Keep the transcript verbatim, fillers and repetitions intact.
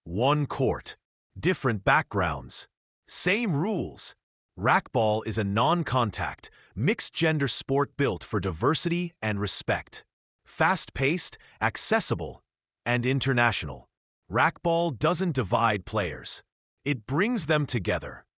One court, different backgrounds, same rules. Racquetball is a non-contact, mixed-gender sport built for diversity and respect. Fast-paced, accessible, and international. Racquetball doesn't divide players. It brings them together.